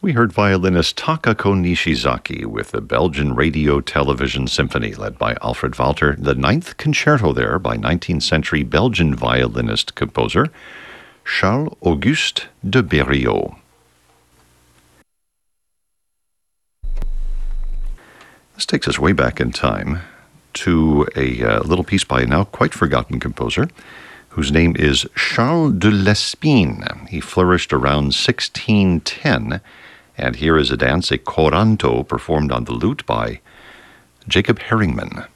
We heard violinist Takako Nishizaki with the Belgian Radio Television Symphony led by Alfred Walter, the ninth concerto there by 19th century Belgian violinist-composer Charles-Auguste de Berriot. This takes us way back in time to a little piece by a now quite forgotten composer whose name is Charles de Lespine. He flourished around 1610, and here is a dance, a coranto, performed on the lute by Jacob Herringman.